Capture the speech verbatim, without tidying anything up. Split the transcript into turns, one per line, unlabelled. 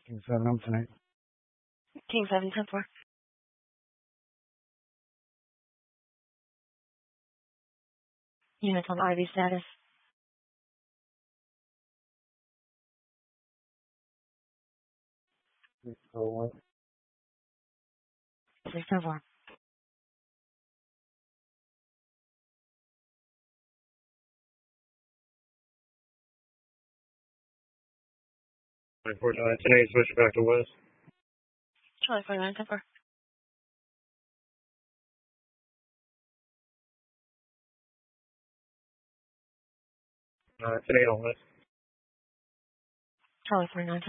King seven on tonight.
King seven ten four. Units on I V status.
six oh one.
six ten four.
nine four nine, ten eight, switch back to west.
Charlie forty-nine ten four.
Uh, ten eight on west.
Charlie forty-nine